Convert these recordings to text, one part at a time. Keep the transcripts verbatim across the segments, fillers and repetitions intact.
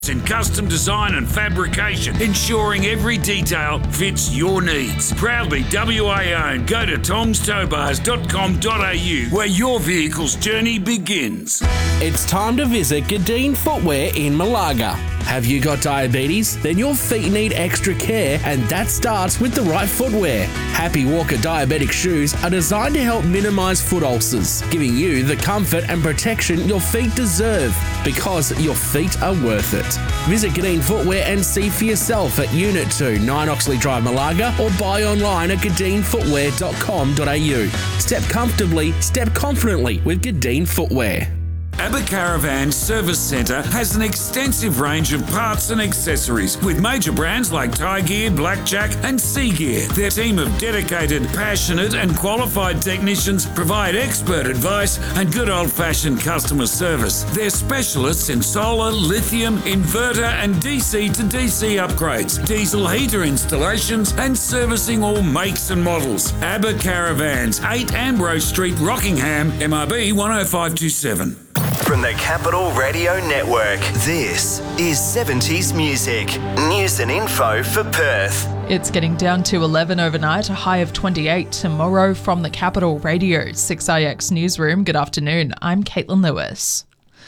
in custom design and fabrication, ensuring every detail fits your needs. Proudly W A owned. Go to toms tow bars dot com dot a u where your vehicle's journey begins. It's time to visit Gadeen Footwear in Malaga. Have you got diabetes? Then your feet need extra care, and that starts with the right footwear. Happy Walker diabetic shoes are designed to help minimise foot ulcers, giving you the comfort and protection your feet deserve, because your feet are worth it. Visit Gadeen Footwear and see for yourself at Unit two, nine Oxley Drive, Malaga, or buy online at gadeen footwear dot com dot a u. Step comfortably, step confidently with Gadeen Footwear. ABBA Caravan Service Centre has an extensive range of parts and accessories with major brands like Thai Gear, Blackjack and Sea Gear. Their team of dedicated, passionate and qualified technicians provide expert advice and good old-fashioned customer service. They're specialists in solar, lithium, inverter and D C to D C upgrades, diesel heater installations and servicing all makes and models. ABBA Caravans, eight Ambrose Street, Rockingham, M R B one oh five two seven. From the Capital Radio Network, this is seventies Music. News and info for Perth. It's getting down to eleven overnight, a high of twenty-eight tomorrow. From the Capital Radio six I X Newsroom, good afternoon. I'm Caitlin Lewis.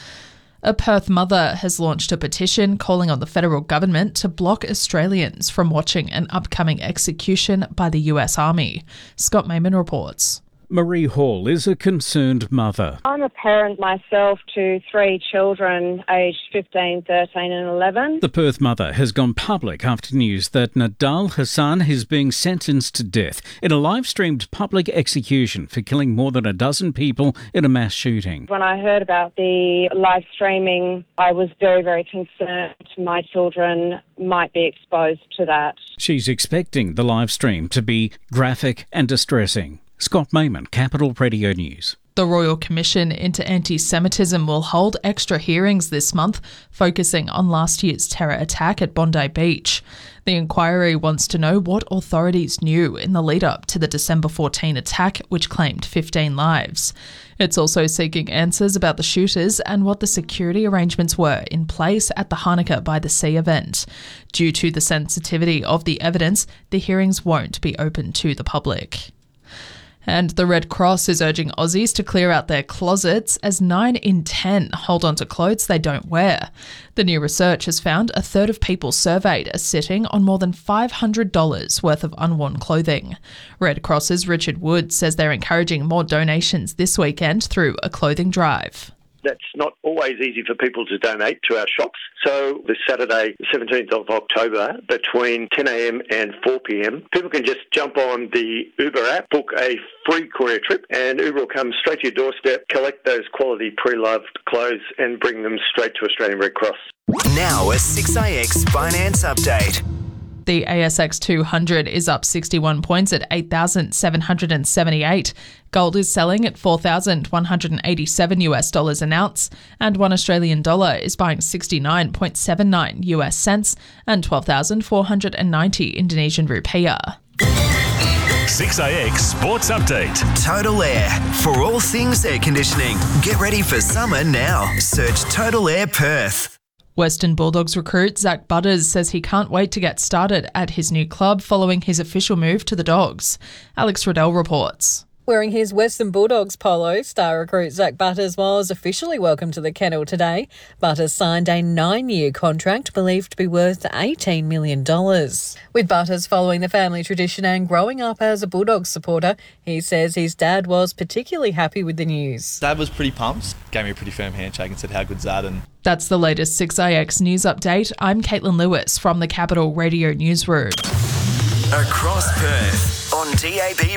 A Perth mother has launched a petition calling on the federal government to block Australians from watching an upcoming execution by the U S Army. Scott Mayman reports. Marie Hall is a concerned mother. I'm a parent myself to three children aged fifteen, thirteen and eleven. The Perth mother has gone public after news that Nadal Hassan is being sentenced to death in a live-streamed public execution for killing more than a dozen people in a mass shooting. When I heard about the live streaming, I was very, very concerned my children might be exposed to that. She's expecting the live stream to be graphic and distressing. Scott Mayman, Capital Radio News. The Royal Commission into Anti-Semitism will hold extra hearings this month, focusing on last year's terror attack at Bondi Beach. The inquiry wants to know what authorities knew in the lead-up to the December fourteenth attack, which claimed fifteen lives. It's also seeking answers about the shooters and what the security arrangements were in place at the Hanukkah by the Sea event. Due to the sensitivity of the evidence, the hearings won't be open to the public. And the Red Cross is urging Aussies to clear out their closets, as nine in ten hold on to clothes they don't wear. The new research has found a third of people surveyed are sitting on more than five hundred dollars worth of unworn clothing. Red Cross's Richard Wood says they're encouraging more donations this weekend through a clothing drive. That's not always easy for people to donate to our shops. So this Saturday, the seventeenth of October, between ten a m and four p m, people can just jump on the Uber app, book a free courier trip, and Uber will come straight to your doorstep, collect those quality pre-loved clothes and bring them straight to Australian Red Cross. Now a six I X Finance Update. The A S X two hundred is up sixty-one points at eight thousand seven hundred seventy-eight. Gold is selling at four thousand one hundred eighty-seven US dollars an ounce, and one Australian dollar is buying sixty-nine point seven nine US cents and twelve thousand four hundred ninety Indonesian rupiah. six I X Sports Update. Total Air. For all things air conditioning. Get ready for summer now. Search Total Air Perth. Western Bulldogs recruit Zach Butters says he can't wait to get started at his new club following his official move to the Dogs. Alex Riddell reports. Wearing his Western Bulldogs polo, star recruit Zach Butters was officially welcomed to the kennel today. Butters signed a nine-year contract believed to be worth eighteen million dollars. With Butters following the family tradition and growing up as a Bulldogs supporter, he says his dad was particularly happy with the news. Dad was pretty pumped, gave me a pretty firm handshake and said, "How good's that?" And that's the latest six I X news update. I'm Caitlin Lewis from the Capital Radio Newsroom. Across Perth on D A B